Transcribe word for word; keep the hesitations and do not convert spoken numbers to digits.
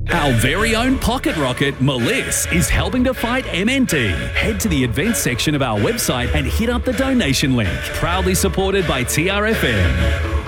Our very own pocket rocket, Meliss, is helping to fight M N T. Head to the events section of our website and hit up the donation link. Proudly supported by T R F M.